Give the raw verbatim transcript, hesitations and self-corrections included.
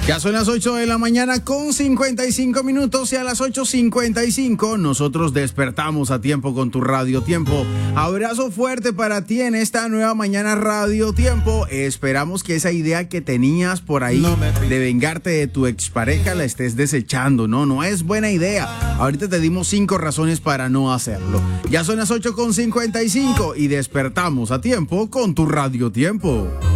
Ya son las ocho de la mañana con cincuenta y cinco minutos y a las ocho cincuenta y cinco nosotros despertamos a tiempo con tu Radio Tiempo. Abrazo fuerte para ti en esta nueva mañana Radio Tiempo. Esperamos que esa idea que tenías por ahí de vengarte de tu expareja la estés desechando. No, no es buena idea. Ahorita te dimos cinco razones para no hacerlo. Ya son las ocho con cincuenta y cinco y despertamos a tiempo con tu Radio Tiempo.